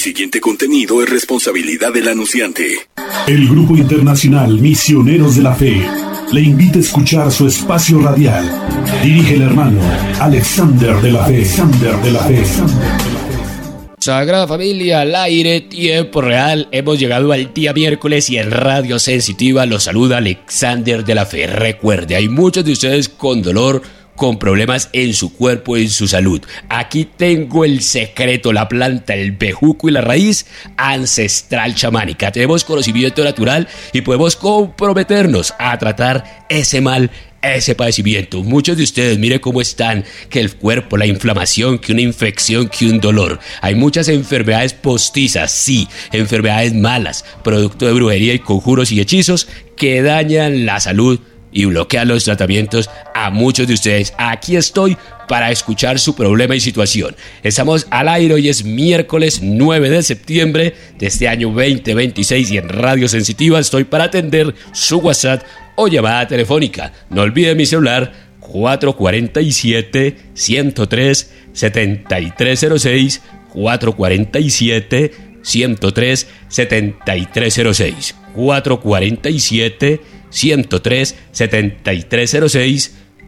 siguiente contenido es responsabilidad del anunciante. El Grupo Internacional Misioneros de la Fe le invita a escuchar su espacio radial. Dirige el hermano Alexander de la Fe. Sagrada Familia, al aire, tiempo real. Hemos llegado al día miércoles y en Radio Sensitiva los saluda Alexander de la Fe. Recuerde, hay muchos de ustedes con dolor, con problemas en su cuerpo, en su salud. Aquí tengo el secreto, la planta, el bejuco y la raíz ancestral chamánica. Tenemos conocimiento natural y podemos comprometernos a tratar ese mal, ese padecimiento. Muchos de ustedes, mire cómo están, que el cuerpo, la inflamación, que una infección, que un dolor. Hay muchas enfermedades postizas, sí, enfermedades malas, producto de brujería y conjuros y hechizos que dañan la salud y bloquean los tratamientos a muchos de ustedes. Aquí estoy para escuchar su problema y situación. Estamos al aire, hoy es miércoles 9 de septiembre de este año 2026 y en Radio Sensitiva estoy para atender su WhatsApp o llamada telefónica. No olvide mi celular 447-103-7306, 447-103-7306, 447-103-7306,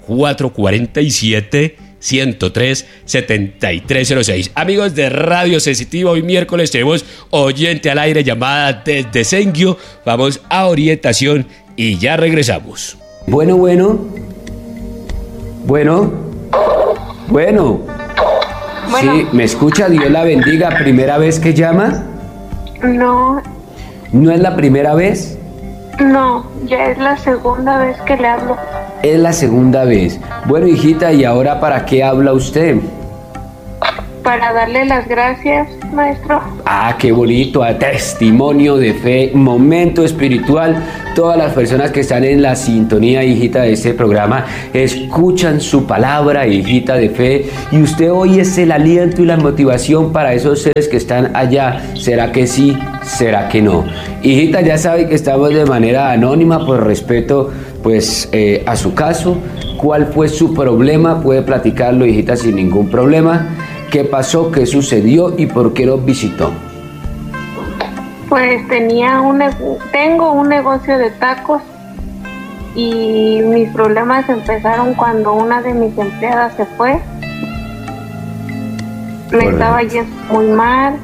447-103-7306. Amigos de Radio Sensitiva, hoy miércoles tenemos oyente al aire, llamada desde Senguio. Vamos a orientación y ya regresamos. Bueno. Sí, ¿me escucha? Dios la bendiga. ¿Primera vez que llama? No. ¿No es la primera vez? No, ya es la segunda vez que le hablo. Es la segunda vez. Bueno, hijita, ¿y ahora para qué habla usted? Para darle las gracias, maestro. Ah, qué bonito, a testimonio de fe, momento espiritual. Todas las personas que están en la sintonía, hijita, de este programa, escuchan su palabra, hijita de fe, y usted hoy es el aliento y la motivación para esos seres que están allá. ¿Será que sí? ¿Será que no? Hijita, ya sabe que estamos de manera anónima por respeto, pues, a su caso. ¿Cuál fue su problema? Puede platicarlo, hijita, sin ningún problema. ¿Qué pasó? ¿Qué sucedió? ¿Y por qué nos visitó? Pues tengo un negocio de tacos y mis problemas empezaron cuando una de mis empleadas se fue. Me estaba yendo muy mal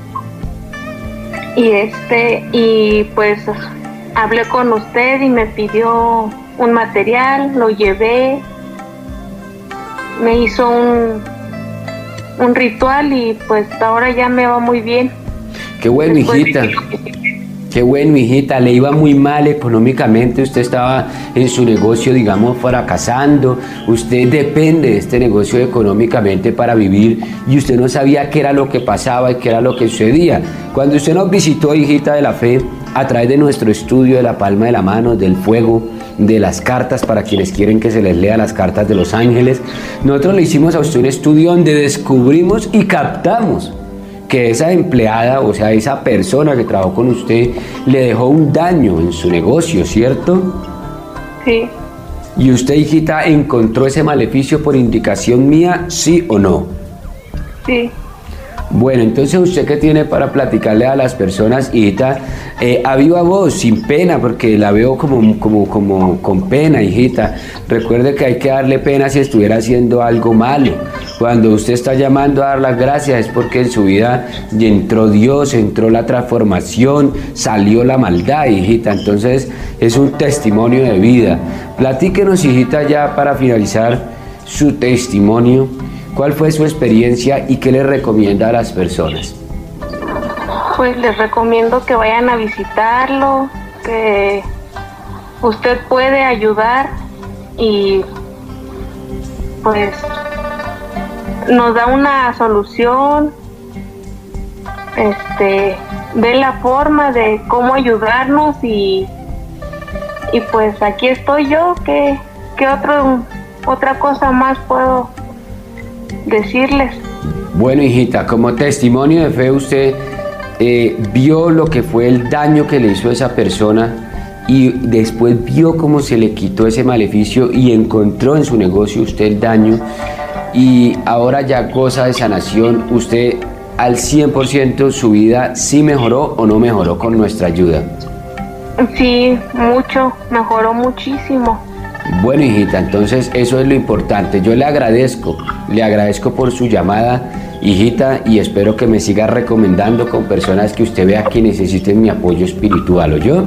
y pues hablé con usted y me pidió un material, lo llevé, me hizo un ritual y pues ahora ya me va muy bien. Qué bueno, hijita. Qué bueno, hijita. Le iba muy mal económicamente. Usted estaba en su negocio, digamos, fracasando. Usted depende de este negocio económicamente para vivir y usted no sabía qué era lo que pasaba y qué era lo que sucedía. Cuando usted nos visitó, hijita de la fe, a través de nuestro estudio de la palma de la mano, del fuego, de las cartas, para quienes quieren que se les lea las cartas de los ángeles, nosotros le hicimos a usted un estudio donde descubrimos y captamos que esa empleada, o sea, esa persona que trabajó con usted, le dejó un daño en su negocio, ¿cierto? Sí. ¿Y usted, hijita, encontró ese maleficio por indicación mía, sí o no? Sí. Bueno, entonces, ¿usted qué tiene para platicarle a las personas, hijita? A viva voz, sin pena, porque la veo como con pena, hijita. Recuerde que hay que darle pena si estuviera haciendo algo malo. Cuando usted está llamando a dar las gracias es porque en su vida entró Dios, entró la transformación, salió la maldad, hijita. Entonces, es un testimonio de vida. Platíquenos, hijita, ya para finalizar su testimonio. ¿Cuál fue su experiencia y qué le recomienda a las personas? Pues les recomiendo que vayan a visitarlo, que usted puede ayudar y pues nos da una solución, ve la forma de cómo ayudarnos y pues aquí estoy yo. ¿Qué otra cosa más puedo decirles? Bueno, hijita, como testimonio de fe, usted vio lo que fue el daño que le hizo esa persona y después vio cómo se le quitó ese maleficio y encontró en su negocio usted el daño y ahora ya goza de sanación. Usted al 100% su vida, ¿sí mejoró o no mejoró con nuestra ayuda? Sí, mucho, mejoró muchísimo. Bueno, hijita, entonces eso es lo importante. Yo le agradezco por su llamada, hijita, y espero que me siga recomendando con personas que usted vea que necesiten mi apoyo espiritual, ¿oyó?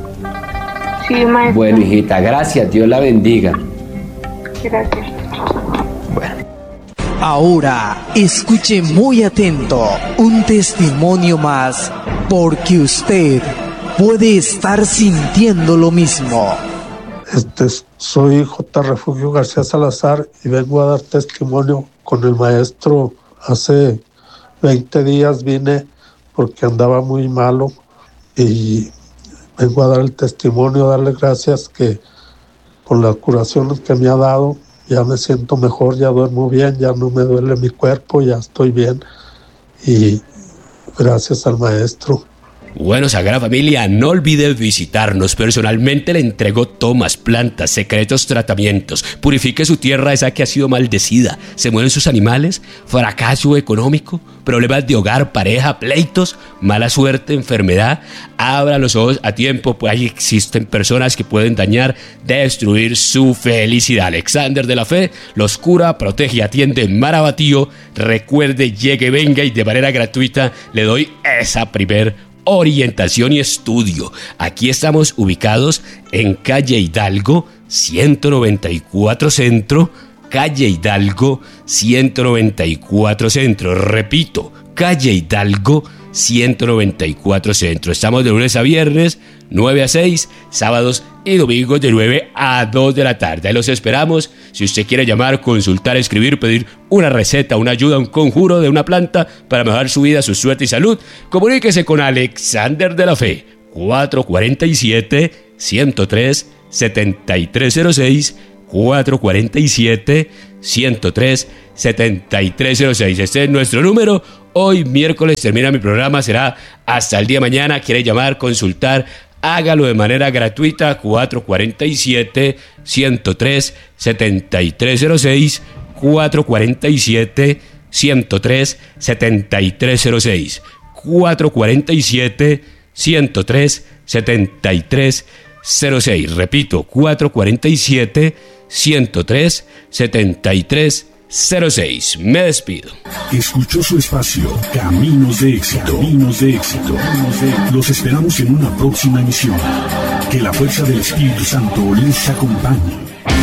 Sí, maestro. Bueno, hijita, gracias, Dios la bendiga. Gracias. Bueno. Ahora, escuche muy atento un testimonio más, porque usted puede estar sintiendo lo mismo. Soy J. Refugio García Salazar y vengo a dar testimonio con el maestro. Hace 20 días vine porque andaba muy malo y vengo a dar el testimonio, a darle gracias que con las curaciones que me ha dado ya me siento mejor, ya duermo bien, ya no me duele mi cuerpo, ya estoy bien y gracias al maestro. Bueno, Sagrada Familia, no olvide visitarnos. Personalmente le entrego tomas, plantas, secretos tratamientos. Purifique su tierra esa que ha sido maldecida. Se mueren sus animales, fracaso económico, problemas de hogar, pareja, pleitos, mala suerte, enfermedad. Abra los ojos a tiempo, pues ahí existen personas que pueden dañar, destruir su felicidad. Alexander de la Fe los cura, protege y atiende en Marabatío. Recuerde, llegue, venga y de manera gratuita le doy esa primer orientación y estudio. Aquí estamos ubicados en calle Hidalgo 194 Centro, calle Hidalgo 194 Centro, repito, calle Hidalgo 194 Centro. Estamos de lunes a viernes 9 a 6, sábados y domingos de 9 a 2 de la tarde. Ahí los esperamos. Si usted quiere llamar, consultar, escribir, pedir una receta, una ayuda, un conjuro de una planta para mejorar su vida, su suerte y salud, comuníquese con Alexander de la Fe. 447-103-7306, 447-103-7306. Este es nuestro número. Hoy miércoles termina mi programa, será hasta el día de mañana. ¿Quiere llamar, consultar? Hágalo de manera gratuita. 447-103-7306, 447-103-7306, 447-103-7306. Repito, 447-103-7306. Me despido. Escuchó su espacio Caminos de Éxito. Caminos de Éxito. Los esperamos en una próxima emisión. Que la fuerza del Espíritu Santo les acompañe.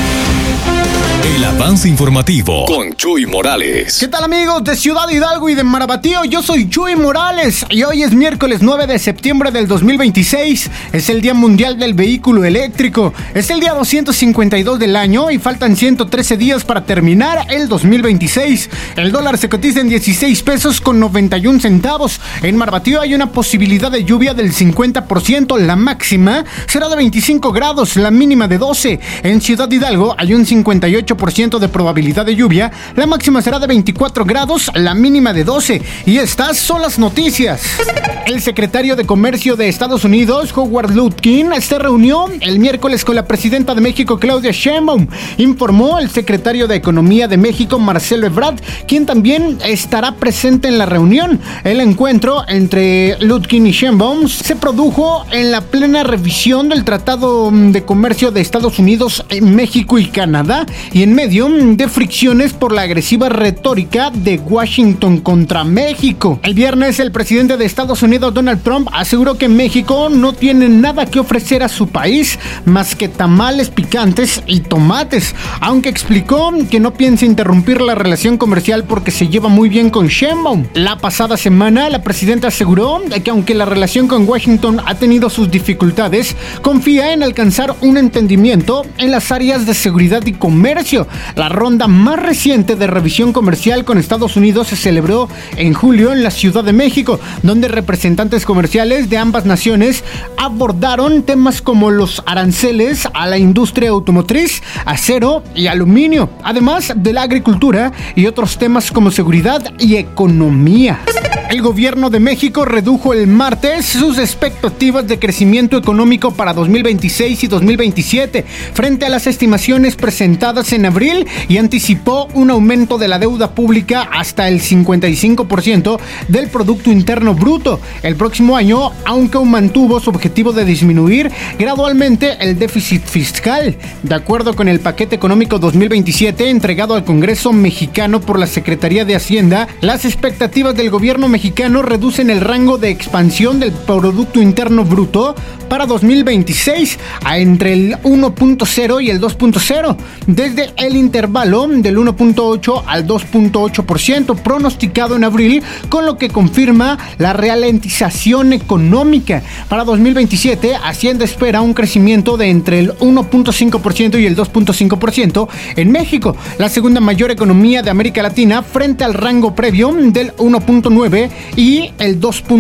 El avance informativo con Chuy Morales. ¿Qué tal, amigos de Ciudad Hidalgo y de Marabatío? Yo soy Chuy Morales y hoy es miércoles 9 de septiembre del 2026. Es el Día Mundial del Vehículo Eléctrico. Es el día 252 del año y faltan 113 días para terminar el 2026. El dólar se cotiza en 16 pesos con 91 centavos. En Marabatío hay una posibilidad de lluvia del 50%. La máxima será de 25 grados, la mínima de 12. En Ciudad Hidalgo hay un 58% de probabilidad de lluvia, la máxima será de 24 grados, la mínima de 12. Y estas son las noticias. El secretario de Comercio de Estados Unidos, Howard Lutkin, se reunió el miércoles con la presidenta de México, Claudia Sheinbaum, informó el secretario de Economía de México, Marcelo Ebrard, quien también estará presente en la reunión. El encuentro entre Lutkin y Sheinbaum se produjo en la plena revisión del Tratado de Comercio de Estados Unidos, México y Canadá, y en medio de fricciones por la agresiva retórica de Washington contra México. El viernes, el presidente de Estados Unidos, Donald Trump, aseguró que México no tiene nada que ofrecer a su país más que tamales picantes y tomates, aunque explicó que no piensa interrumpir la relación comercial porque se lleva muy bien con Sheinbaum. La pasada semana, la presidenta aseguró que aunque la relación con Washington ha tenido sus dificultades, confía en alcanzar un entendimiento en las áreas de seguridad y comercio. La ronda más reciente de revisión comercial con Estados Unidos se celebró en julio en la Ciudad de México, donde representantes comerciales de ambas naciones abordaron temas como los aranceles a la industria automotriz, acero y aluminio, además de la agricultura y otros temas como seguridad y economía. El gobierno de México redujo el martes sus expectativas de crecimiento económico para 2026 y 2027 frente a las estimaciones presentadas en abril y anticipó un aumento de la deuda pública hasta el 55% del Producto Interno Bruto el próximo año, aunque mantuvo su objetivo de disminuir gradualmente el déficit fiscal. De acuerdo con el paquete económico 2027 entregado al Congreso mexicano por la Secretaría de Hacienda, las expectativas del gobierno mexicano reducen el rango de expansión del Producto Interno Bruto para 2026 a entre el 1.0 y el 2.0, desde el intervalo del 1.8 al 2.8% pronosticado en abril, con lo que confirma la ralentización económica. Para 2027, Hacienda espera un crecimiento de entre el 1.5% y el 2.5% en México, la segunda mayor economía de América Latina, frente al rango previo del 1.9 y el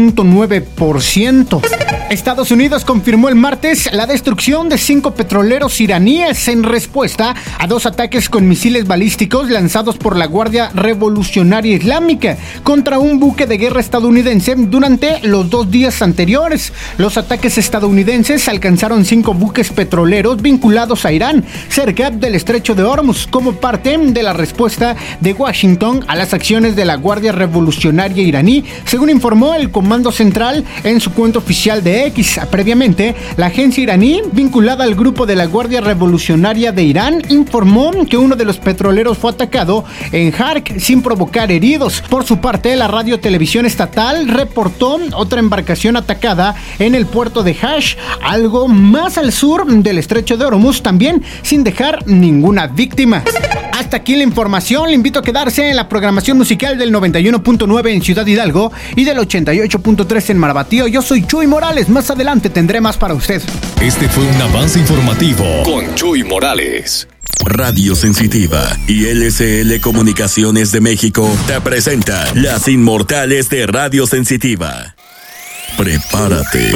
2.9%. Estados Unidos confirmó el martes la destrucción de 5 petroleros iraníes en respuesta a 2 ataques con misiles balísticos lanzados por la Guardia Revolucionaria Islámica contra un buque de guerra estadounidense durante los 2 días anteriores. Los ataques estadounidenses alcanzaron 5 buques petroleros vinculados a Irán cerca del estrecho de Hormuz como parte de la respuesta de Washington a las acciones de la Guardia Revolucionaria iraní, según informó el Comando Central en su cuenta oficial de X. Previamente, la agencia iraní vinculada al grupo de la Guardia Revolucionaria de Irán informó que uno de los petroleros fue atacado en Hark sin provocar heridos. Por su parte, la radiotelevisión estatal reportó otra embarcación atacada en el puerto de Hash, algo más al sur del estrecho de Hormuz, también sin dejar ninguna víctima. Hasta aquí la información. Le invito a quedarse en la programación musical del 91.9 en Ciudad Hidalgo y del 88.3 en Marabatío. Yo soy Chuy Morales. Más adelante tendré más para usted. Este fue un avance informativo con Chuy Morales. Radio Sensitiva y LCL Comunicaciones de México te presenta Las Inmortales de Radio Sensitiva. Prepárate,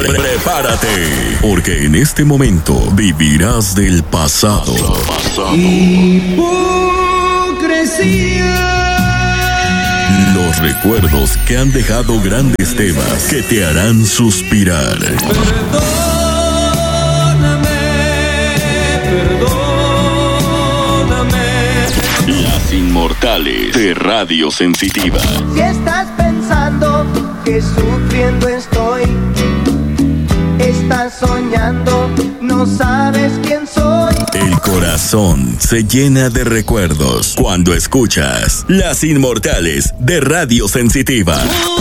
porque en este momento vivirás del pasado. Los recuerdos que han dejado grandes temas que te harán suspirar. Las Inmortales de Radio Sensitiva. Si estás pensando que sufriendo estoy, estás soñando, no sabes quién soy. El corazón se llena de recuerdos cuando escuchas Las Inmortales de Radio Sensitiva.